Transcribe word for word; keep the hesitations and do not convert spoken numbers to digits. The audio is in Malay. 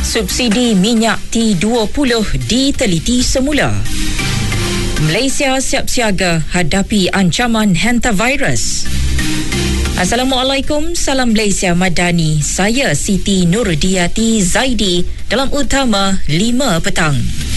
Subsidi minyak T dua puluh diteliti semula. Malaysia siap siaga hadapi ancaman hantavirus. Assalamualaikum, salam Malaysia Madani. Saya Siti Nurdiati Zaidi dalam Utama lima petang.